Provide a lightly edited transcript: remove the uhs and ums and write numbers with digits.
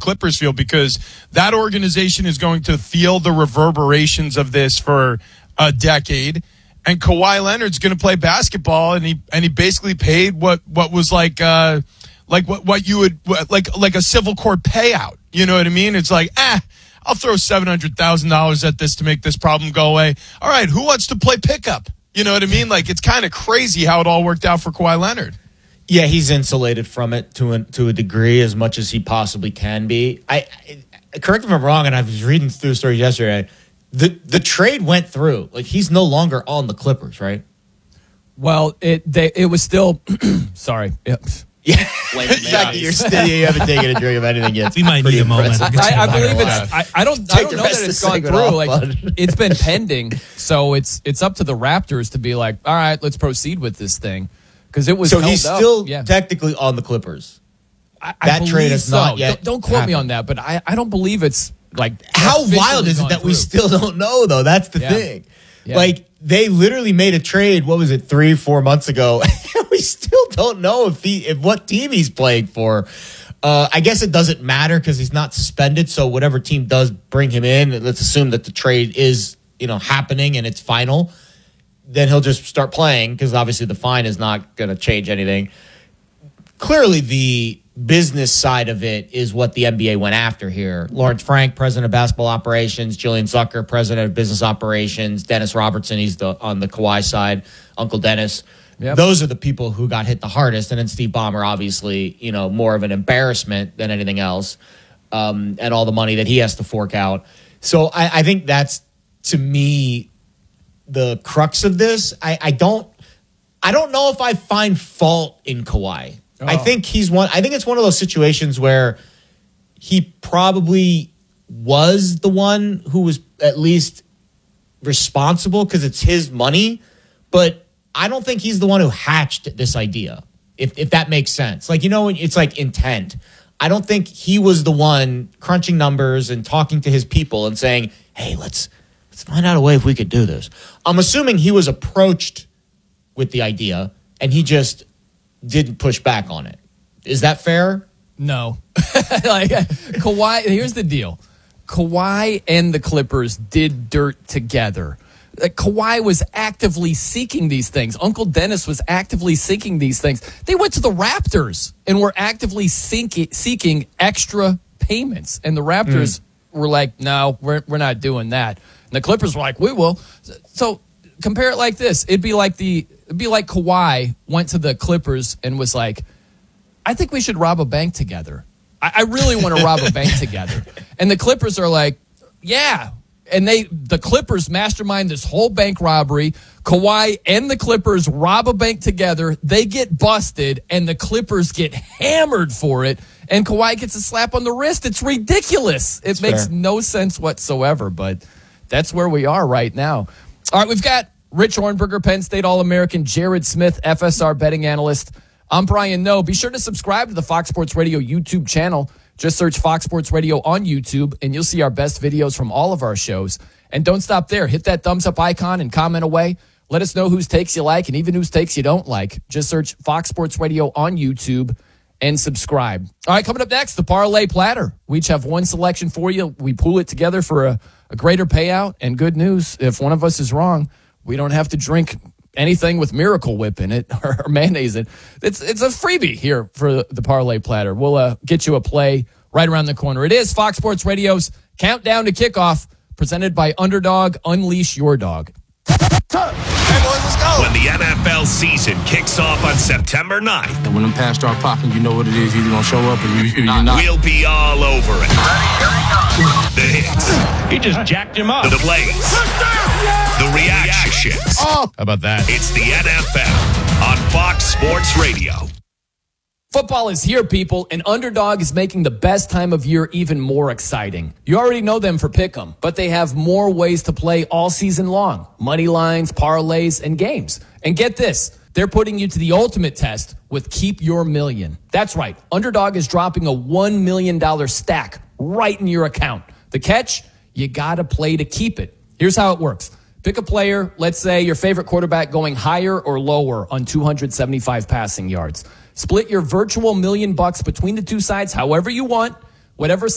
Clippers feel, because that organization is going to feel the reverberations of this for a decade. And Kawhi Leonard's going to play basketball, and he basically paid what was like what you would like a civil court payout. You know what I mean? It's like, I'll throw $700,000 at this to make this problem go away. All right, who wants to play pickup? You know what I mean? Like, it's kind of crazy how it all worked out for Kawhi Leonard. Yeah, he's insulated from it to a degree, as much as he possibly can be. Correct me if I'm wrong, and I was reading through the story yesterday. The trade went through. Like, he's no longer on the Clippers, right? Well, it was still sorry. Yep. Yeah, exactly. You haven't taken a drink of anything yet. We might need a moment. I believe it's. I don't know that it's gone through. Like, it's been pending, so it's up to the Raptors to be like, all right, let's proceed with this thing, because it was. So he's still technically on the Clippers. That trade is not yet. Don't quote me on that, but I don't believe it's like. How wild is it that we still don't know, though? That's the thing. Yeah. Like, they literally made a trade, what was it, 3-4 months ago, and we still don't know if what team he's playing for. I guess it doesn't matter because he's not suspended, so whatever team does bring him in, let's assume that the trade is, happening and it's final, then he'll just start playing, because obviously the fine is not going to change anything. Clearly, the business side of it is what the NBA went after here. Lawrence Frank, president of basketball operations. Julian Zucker, president of business operations. Dennis Robertson, he's on the Kawhi side. Uncle Dennis. Yep. Those are the people who got hit the hardest. And then Steve Ballmer, obviously, more of an embarrassment than anything else. And all the money that he has to fork out. So I think that's, to me, the crux of this. I don't know if I find fault in Kawhi. Oh. I think it's one of those situations where he probably was the one who was at least responsible because it's his money, but I don't think he's the one who hatched this idea, if that makes sense. Like, it's like intent. I don't think he was the one crunching numbers and talking to his people and saying, hey, let's find out a way if we could do this. I'm assuming he was approached with the idea and he just didn't push back on it. Is that fair? No. Kawhi, here's the deal. Kawhi and the Clippers did dirt together. Kawhi was actively seeking these things. Uncle Dennis was actively seeking these things. They went to the Raptors and were actively seeking extra payments. And the Raptors were like, no, we're not doing that. And the Clippers were like, we will. So compare it like this. It'd be like Kawhi went to the Clippers and was like, I think we should rob a bank together. I really want to rob a bank together. And the Clippers are like, yeah. And the Clippers mastermind this whole bank robbery. Kawhi and the Clippers rob a bank together. They get busted, and the Clippers get hammered for it. And Kawhi gets a slap on the wrist. It's ridiculous. It makes no sense whatsoever, but that's where we are right now. All right, we've got Rich Hornberger, Penn State All-American, Jared Smith, FSR betting analyst. I'm Brian Noe. Be sure to subscribe to the Fox Sports Radio YouTube channel. Just search Fox Sports Radio on YouTube, and you'll see our best videos from all of our shows. And don't stop there. Hit that thumbs-up icon and comment away. Let us know whose takes you like and even whose takes you don't like. Just search Fox Sports Radio on YouTube and subscribe. All right, coming up next, the Parlay Platter. We each have one selection for you. We pool it together for a greater payout. And good news, if one of us is wrong, we don't have to drink anything with Miracle Whip in it or mayonnaise in it. It's a freebie here for the Parlay Platter. We'll get you a play right around the corner. It is Fox Sports Radio's Countdown to Kickoff, presented by Underdog. Unleash your dog. When the NFL season kicks off on September 9th. And when them pass start popping, you know what it is. You're going to show up or you're not. We'll be all over it. The hits. He just jacked him up. The plays. The reactions. How about that? It's the NFL on Fox Sports Radio. Football is here, people, and Underdog is making the best time of year even more exciting. You already know them for Pick'em, but they have more ways to play all season long. Money lines, parlays, and games. And get this, they're putting you to the ultimate test with Keep Your Million. That's right, Underdog is dropping a $1 million stack right in your account. The catch? You gotta play to keep it. Here's how it works. Pick a player, let's say your favorite quarterback going higher or lower on 275 passing yards. Split your virtual $1 million between the two sides however you want. Whatever